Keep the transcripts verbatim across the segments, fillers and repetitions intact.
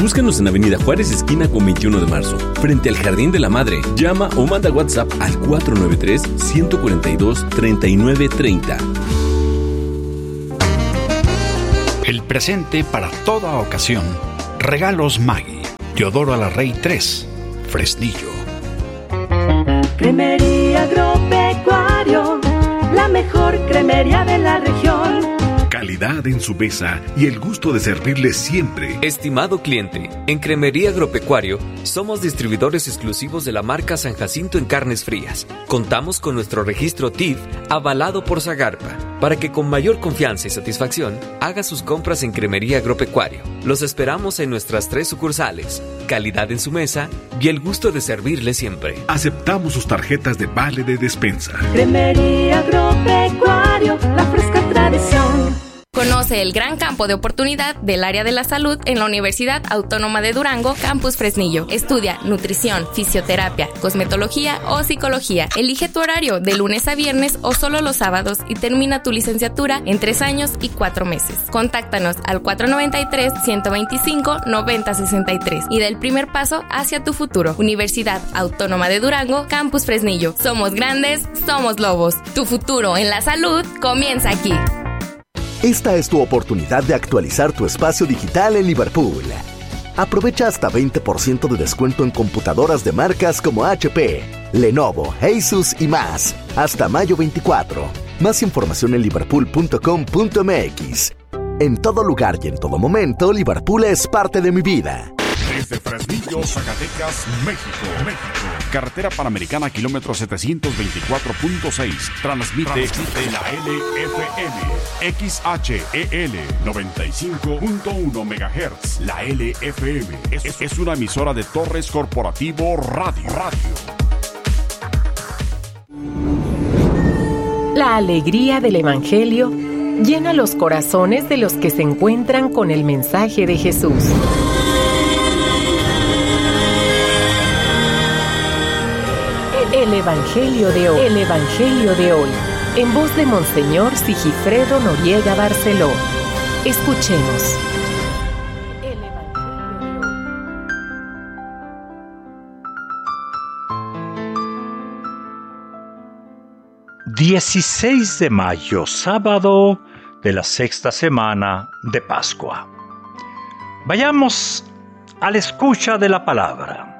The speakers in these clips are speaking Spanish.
Búscanos en Avenida Juárez, esquina con veintiuno de marzo, frente al Jardín de la Madre. Llama o manda WhatsApp al cuatro nueve tres, uno cuatro dos, tres nueve tres cero. El presente para toda ocasión. Regalos Maggi. Teodoro Alarrey tres, Fresnillo. Cremería Agropecuario, la mejor cremería de la región. Calidad en su mesa y el gusto de servirle siempre. Estimado cliente, en Cremería Agropecuario somos distribuidores exclusivos de la marca San Jacinto en carnes frías. Contamos con nuestro registro T I F avalado por Zagarpa, para que con mayor confianza y satisfacción haga sus compras en Cremería Agropecuario. Los esperamos en nuestras tres sucursales. Calidad en su mesa y el gusto de servirle siempre. Aceptamos sus tarjetas de vale de despensa. Cremería Agropecuario, la fresca tradición. Conoce el gran campo de oportunidad del área de la salud en la Universidad Autónoma de Durango, Campus Fresnillo. Estudia nutrición, fisioterapia, cosmetología o psicología. Elige tu horario de lunes a viernes o solo los sábados y termina tu licenciatura en tres años y cuatro meses. Contáctanos al cuatro nueve tres, uno dos cinco, nueve cero seis tres y da el primer paso hacia tu futuro. Universidad Autónoma de Durango, Campus Fresnillo. Somos grandes, somos lobos. Tu futuro en la salud comienza aquí. Esta es tu oportunidad de actualizar tu espacio digital en Liverpool. Aprovecha hasta veinte por ciento de descuento en computadoras de marcas como H P, Lenovo, Asus y más, hasta mayo veinticuatro. Más información en liverpool punto com punto m x. En todo lugar y en todo momento, Liverpool es parte de mi vida. Desde Fresnillo, Zacatecas, México, México. Carretera Panamericana, kilómetro setecientos veinticuatro punto seis. Transmite, Transmite la L F M. X H E L noventa y cinco punto uno megahertz. La L F M es, es, es una emisora de Torres Corporativo Radio. Radio. La alegría del Evangelio llena los corazones de los que se encuentran con el mensaje de Jesús. El Evangelio de hoy. El Evangelio de hoy. En voz de Monseñor Sigifredo Noriega Barceló. Escuchemos. El Evangelio de hoy. dieciséis de mayo, sábado de la sexta semana de Pascua. Vayamos a la escucha de la palabra.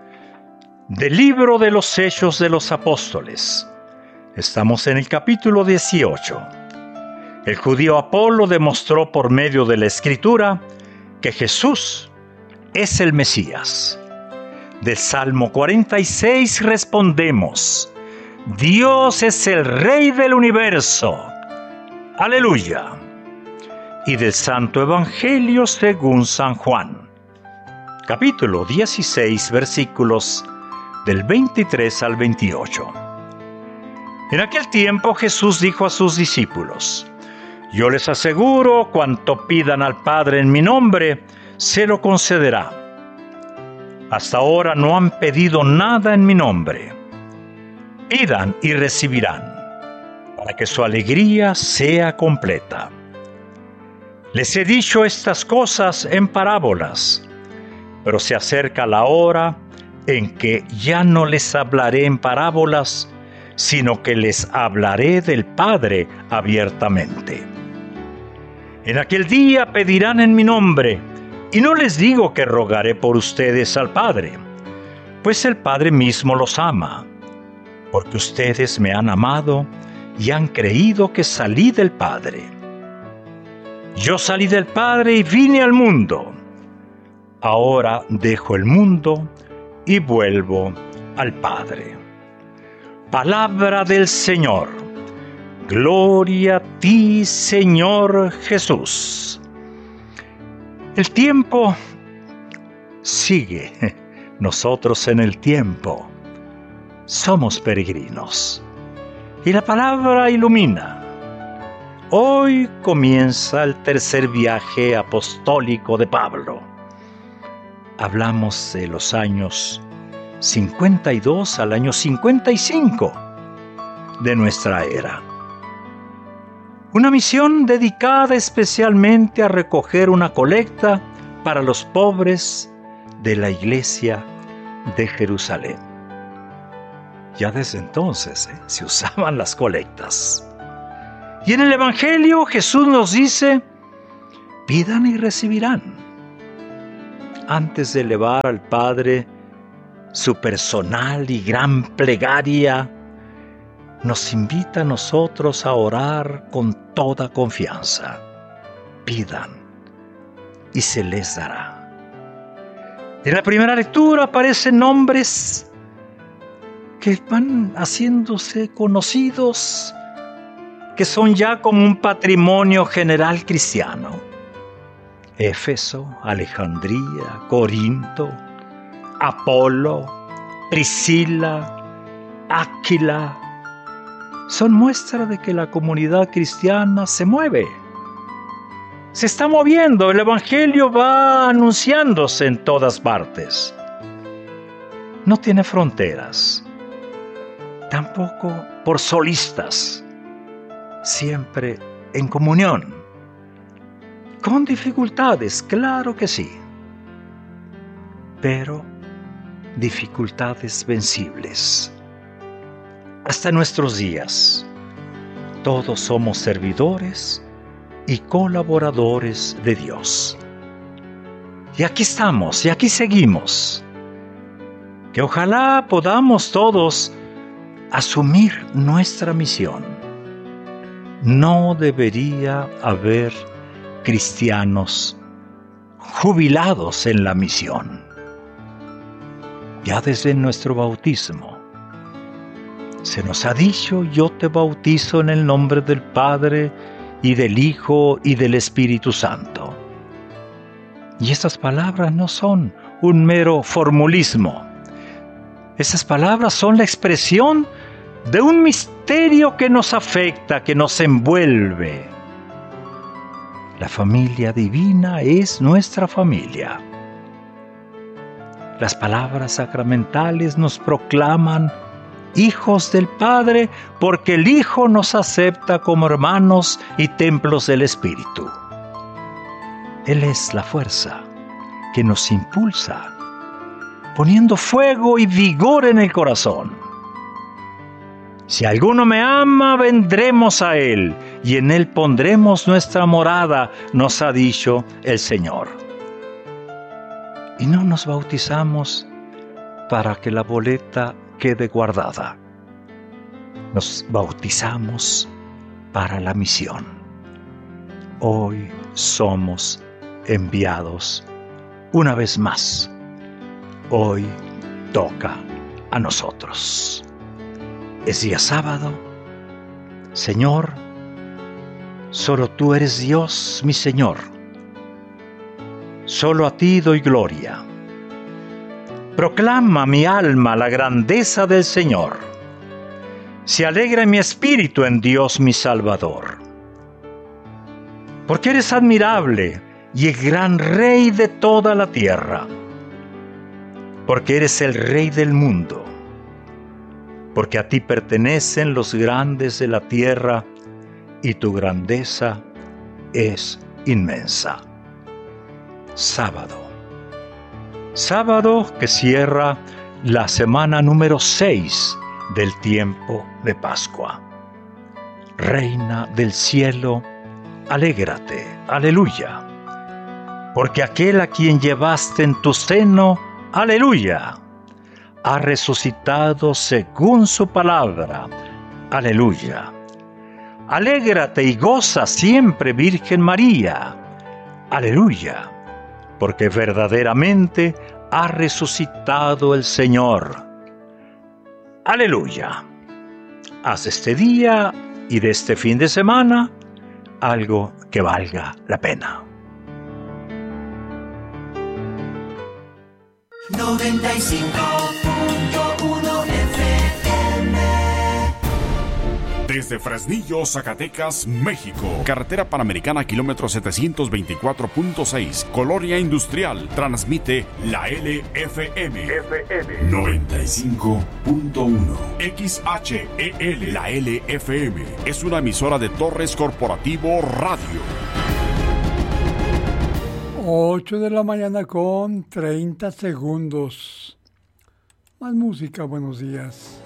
Del libro de los Hechos de los Apóstoles. Estamos en el capítulo dieciocho. El judío Apolo demostró por medio de la Escritura que Jesús es el Mesías. Del Salmo cuarenta y seis respondemos: Dios es el Rey del universo. Aleluya. Y del Santo Evangelio según San Juan. Capítulo dieciséis, versículos del veintitrés al veintiocho. En aquel tiempo Jesús dijo a sus discípulos: Yo les aseguro, cuanto pidan al Padre en mi nombre, se lo concederá. Hasta ahora no han pedido nada en mi nombre. Pidan y recibirán, para que su alegría sea completa. Les he dicho estas cosas en parábolas, pero se acerca la hora en que ya no les hablaré en parábolas, sino que les hablaré del Padre abiertamente. En aquel día pedirán en mi nombre, y no les digo que rogaré por ustedes al Padre, pues el Padre mismo los ama, porque ustedes me han amado y han creído que salí del Padre. Yo salí del Padre y vine al mundo. Ahora dejo el mundo y vuelvo al Padre. Palabra del Señor. Gloria a ti, Señor Jesús. El tiempo sigue. Nosotros en el tiempo somos peregrinos. Y la palabra ilumina. Hoy comienza el tercer viaje apostólico de Pablo. Hablamos de los años cincuenta y dos al año cincuenta y cinco de nuestra era. Una misión dedicada especialmente a recoger una colecta para los pobres de la iglesia de Jerusalén. Ya desde entonces ¿eh? se usaban las colectas. Y en el Evangelio Jesús nos dice, pidan y recibirán. Antes de elevar al Padre su personal y gran plegaria, nos invita a nosotros a orar con toda confianza. Pidan y se les dará. En la primera lectura aparecen nombres que van haciéndose conocidos, que son ya como un patrimonio general cristiano. Éfeso, Alejandría, Corinto, Apolo, Priscila, Áquila, son muestra de que la comunidad cristiana se mueve. Se está moviendo, el Evangelio va anunciándose en todas partes. No tiene fronteras, tampoco por solistas, siempre en comunión. Con dificultades, claro que sí, pero dificultades vencibles. Hasta nuestros días, todos somos servidores y colaboradores de Dios. Y aquí estamos, y aquí seguimos. Que ojalá podamos todos asumir nuestra misión. No debería haber cristianos jubilados en la misión. Ya desde nuestro bautismo se nos ha dicho, yo te bautizo en el nombre del Padre y del Hijo y del Espíritu Santo. Y estas palabras no son un mero formulismo. Esas palabras son la expresión de un misterio que nos afecta, que nos envuelve. La familia divina es nuestra familia. Las palabras sacramentales nos proclaman hijos del Padre, porque el Hijo nos acepta como hermanos y templos del Espíritu. Él es la fuerza que nos impulsa, poniendo fuego y vigor en el corazón. Si alguno me ama, vendremos a Él, y en Él pondremos nuestra morada, nos ha dicho el Señor. Y no nos bautizamos para que la boleta quede guardada. Nos bautizamos para la misión. Hoy somos enviados una vez más. Hoy toca a nosotros. Es día sábado. Señor, solo tú eres Dios, mi Señor. Solo a ti doy gloria. Proclama mi alma la grandeza del Señor. Se alegra mi espíritu en Dios mi Salvador. Porque eres admirable y el gran Rey de toda la tierra. Porque eres el Rey del mundo. Porque a ti pertenecen los grandes de la tierra y tu grandeza es inmensa. Sábado. Sábado que cierra la semana número seis del tiempo de Pascua. Reina del cielo, alégrate, aleluya. Porque aquel a quien llevaste en tu seno, aleluya, ha resucitado según su palabra, aleluya. Alégrate y goza siempre, Virgen María, aleluya. Porque verdaderamente ha resucitado el Señor. Aleluya. Haz este día y de este fin de semana algo que valga la pena. noventa y cinco punto uno F M. Desde Fresnillo, Zacatecas, México. Carretera Panamericana, kilómetro setecientos veinticuatro punto seis. Colonia Industrial. Transmite la L F M. F M. noventa y cinco punto uno. X H E L. La L F M. Es una emisora de Torres Corporativo Radio. ocho de la mañana con treinta segundos. Más música, buenos días.